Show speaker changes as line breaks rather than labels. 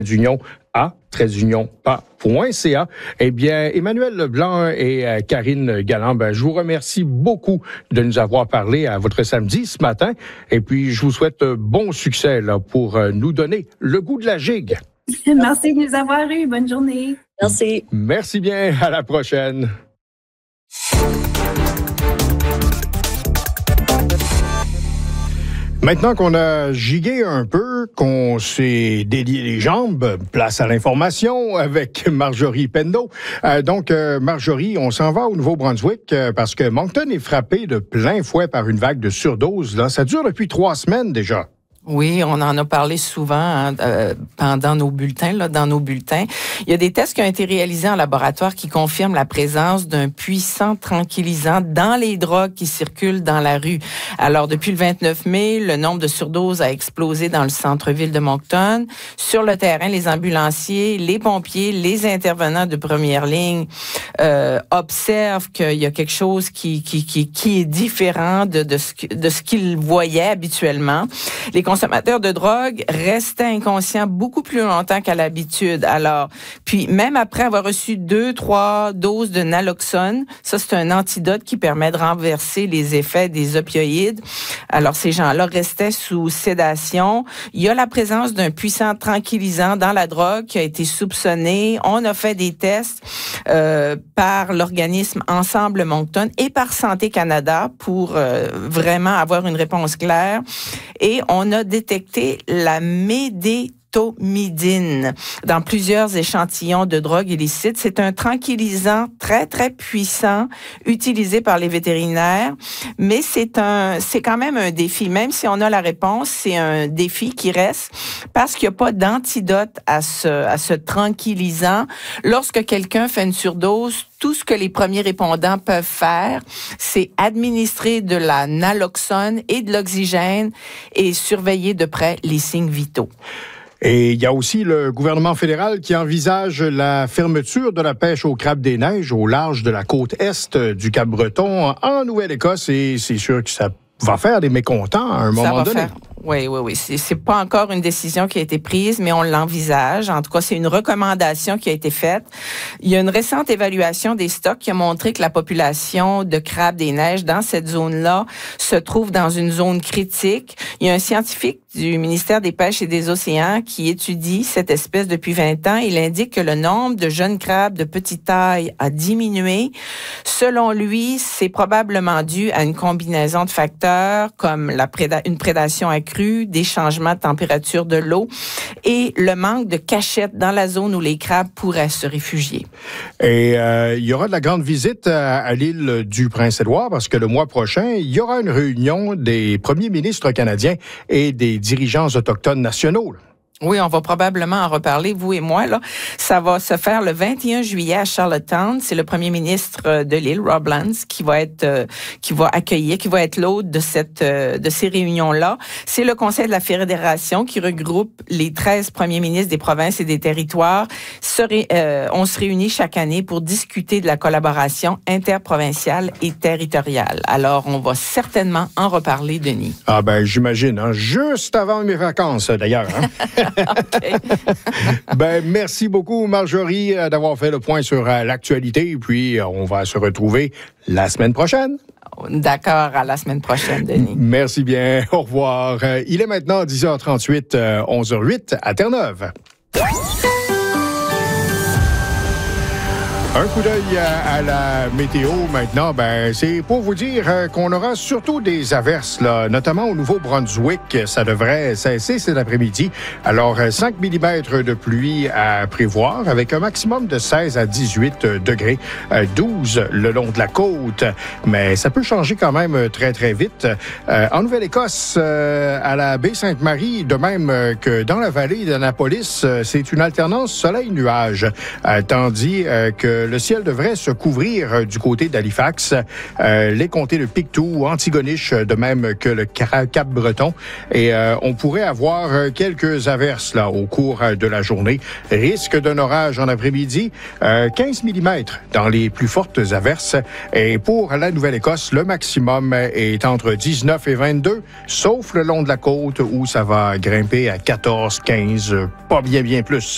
d'union a-pas.ca. Eh bien, Emmanuel Leblanc et Karine Galland, je vous remercie beaucoup de nous avoir parlé à votre samedi ce matin. Et puis, je vous souhaite bon succès là, pour nous donner le goût de la gigue.
Merci de nous avoir eu. Bonne journée.
Merci.
Merci bien. À la prochaine. Maintenant qu'on a gigué un peu, qu'on s'est délié les jambes, place à l'information avec Marjorie Penneau. Marjorie, on s'en va au Nouveau-Brunswick parce que Moncton est frappé de plein fouet par une vague de surdose. Là, ça dure depuis 3 semaines déjà.
Oui, on en a parlé souvent pendant nos bulletins, dans nos bulletins. Il y a des tests qui ont été réalisés en laboratoire qui confirment la présence d'un puissant tranquillisant dans les drogues qui circulent dans la rue. Alors, depuis le 29 mai, le nombre de surdoses a explosé dans le centre-ville de Moncton. Sur le terrain, les ambulanciers, les pompiers, les intervenants de première ligne observent qu'il y a quelque chose qui est différent de ce qu'ils voyaient habituellement. Les consommateurs de drogue restaient inconscients beaucoup plus longtemps qu'à l'habitude. Alors, puis même après avoir reçu 2-3 doses de naloxone, ça c'est un antidote qui permet de renverser les effets des opioïdes. Alors ces gens-là restaient sous sédation. Il y a la présence d'un puissant tranquillisant dans la drogue qui a été soupçonné. On a fait des tests par l'organisme Ensemble Moncton et par Santé Canada pour vraiment avoir une réponse claire. Et on a détecté la médétomidine dans plusieurs échantillons de drogue illicite. C'est un tranquillisant très, très puissant utilisé par les vétérinaires, mais c'est quand même un défi. Même si on a la réponse, c'est un défi qui reste parce qu'il n'y a pas d'antidote à ce tranquillisant. Lorsque quelqu'un fait une surdose, tout ce que les premiers répondants peuvent faire, c'est administrer de la naloxone et de l'oxygène et surveiller de près les signes vitaux.
Et il y a aussi le gouvernement fédéral qui envisage la fermeture de la pêche au crabe des neiges au large de la côte est du Cap-Breton en Nouvelle-Écosse. Et c'est sûr que ça va faire des mécontents à un moment donné.
Oui. C'est pas encore une décision qui a été prise, mais on l'envisage. En tout cas, c'est une recommandation qui a été faite. Il y a une récente évaluation des stocks qui a montré que la population de crabes des neiges dans cette zone-là se trouve dans une zone critique. Il y a un scientifique du ministère des Pêches et des Océans qui étudie cette espèce depuis 20 ans. Il indique que le nombre de jeunes crabes de petite taille a diminué. Selon lui, c'est probablement dû à une combinaison de facteurs comme une prédation accrue, des changements de température de l'eau et le manque de cachettes dans la zone où les crabes pourraient se réfugier.
Et il y aura de la grande visite à l'île du Prince-Édouard parce que le mois prochain, il y aura une réunion des premiers ministres canadiens et des dirigeants autochtones nationaux.
Oui, on va probablement en reparler, vous et moi. Là, ça va se faire le 21 juillet à Charlottetown. C'est le premier ministre de l'île, Rob Lance, qui va être l'hôte de ces réunions-là. C'est le Conseil de la Fédération qui regroupe les 13 premiers ministres des provinces et des territoires. On se réunit chaque année pour discuter de la collaboration interprovinciale et territoriale. Alors, on va certainement en reparler, Denis.
Ah j'imagine, juste avant mes vacances, d'ailleurs.
Okay.
Merci beaucoup, Marjorie, d'avoir fait le point sur l'actualité. Puis, on va se retrouver la semaine prochaine.
D'accord, à la semaine prochaine, Denis.
Merci bien. Au revoir. Il est maintenant 10h38, 11h08 à Terre-Neuve. Un coup d'œil à la météo maintenant, c'est pour vous dire qu'on aura surtout des averses, là, notamment au Nouveau-Brunswick. Ça devrait cesser cet après-midi. Alors, 5 mm de pluie à prévoir avec un maximum de 16 à 18 degrés, 12 le long de la côte. Mais ça peut changer quand même très, très vite. En Nouvelle-Écosse, à la baie Sainte-Marie, de même que dans la vallée d'Annapolis, c'est une alternance soleil-nuage, tandis que le ciel devrait se couvrir du côté d'Halifax, les comtés de Pictou, Antigonish, de même que le Cap-Breton. Et on pourrait avoir quelques averses là au cours de la journée. Risque d'un orage en après-midi, 15 mm dans les plus fortes averses. Et pour la Nouvelle-Écosse, le maximum est entre 19 et 22, sauf le long de la côte où ça va grimper à 14, 15, pas bien plus.